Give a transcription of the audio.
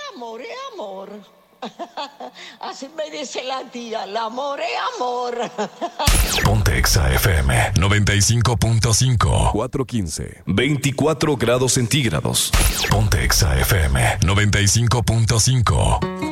amor es amor. Así me dice la tía, el amor es amor. Ponte Exa FM 95.5. 415. 24 grados centígrados. Ponte Exa FM 95.5.